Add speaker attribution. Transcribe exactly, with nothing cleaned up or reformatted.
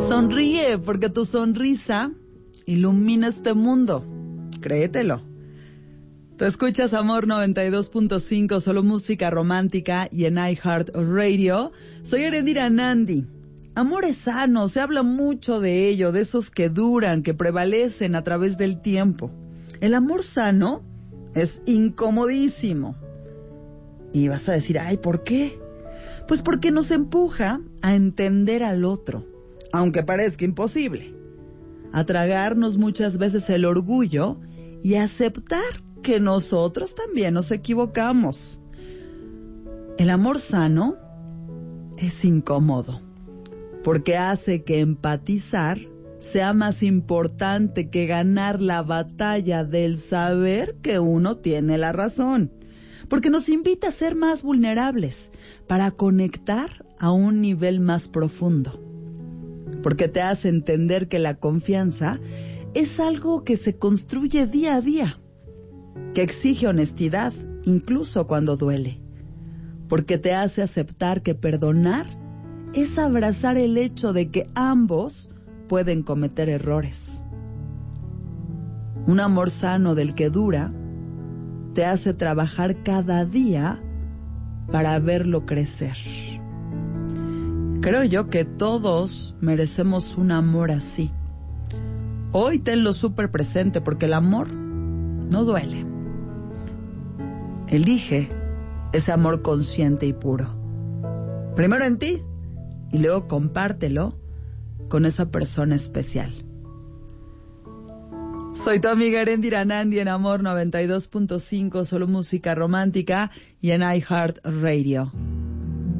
Speaker 1: Sonríe, porque tu sonrisa ilumina este mundo. Créetelo. Tú escuchas Amor noventa y dos punto cinco, solo música romántica y en iHeartRadio. Soy Erendira Nandi. Amor es sano, se habla mucho de ello, de esos que duran, que prevalecen a través del tiempo. El amor sano es incomodísimo. Y vas a decir, ay, ¿por qué? Pues porque nos empuja a entender al otro, aunque parezca imposible. A tragarnos muchas veces el orgullo y a aceptar que nosotros también nos equivocamos. El amor sano es incómodo, porque hace que empatizar sea más importante que ganar la batalla del saber que uno tiene la razón. Porque nos invita a ser más vulnerables, para conectar a un nivel más profundo. Porque te hace entender que la confianza es algo que se construye día a día, que exige honestidad, incluso cuando duele. Porque te hace aceptar que perdonar es abrazar el hecho de que ambos pueden cometer errores. Un amor sano del que dura te hace trabajar cada día para verlo crecer. Creo yo que todos merecemos un amor así. Hoy tenlo súper presente porque el amor no duele. Elige ese amor consciente y puro. Primero en ti y luego compártelo con esa persona especial. Soy tu amiga Erendira Nandi en Amor noventa y dos punto cinco, solo música romántica y en iHeartRadio.